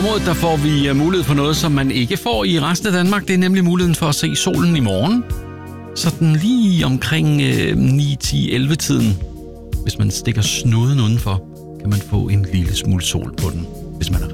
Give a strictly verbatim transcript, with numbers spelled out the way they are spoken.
området der får vi mulighed for noget, som man ikke får i resten af Danmark. Det er nemlig muligheden for at se solen i morgen. Sådan lige omkring øh, ni ti elleve tiden. Hvis man stikker snuden udenfor, kan man få en lille smule sol på den, hvis man er